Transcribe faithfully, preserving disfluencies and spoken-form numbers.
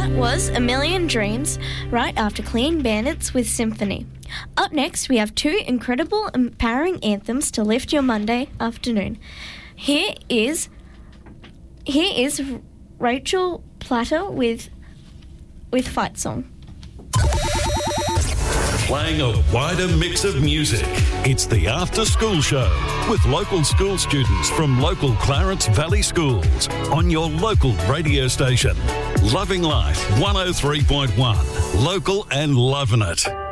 That was A Million Dreams, right after Clean Bandits with Symphony. Up next, we have two incredible, empowering anthems to lift your Monday afternoon. Here is, here is Rachel Platter with, with Fight Song. Playing a wider mix of music. It's the After School Show with local school students from local Clarence Valley schools on your local radio station. Loving Life one oh three point one. Local and loving it.